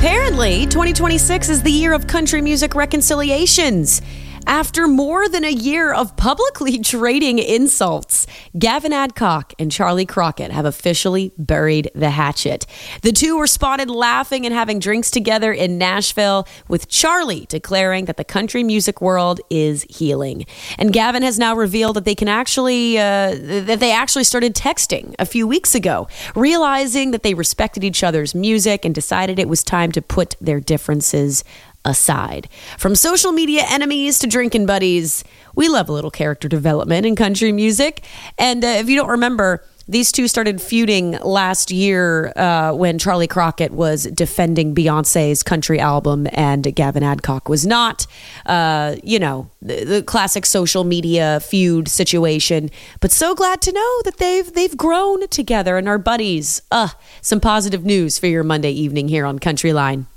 Apparently, 2026 is the year of country music reconciliations. After more than a year of publicly trading insults, Gavin Adcock and Charlie Crockett have officially buried the hatchet. The two were spotted laughing and having drinks together in Nashville, with Charlie declaring that the country music world is healing. And Gavin has now revealed that they actually started texting a few weeks ago, realizing that they respected each other's music and decided it was time to put their differences aside. From social media enemies to drinking buddies, we love a little character development in country music. And if you don't remember, these two started feuding last year when Charlie Crockett was defending Beyonce's country album and Gavin Adcock was not. The classic social media feud situation. But so glad to know that they've grown together and are buddies. Some positive news for your Monday evening here on Country Line.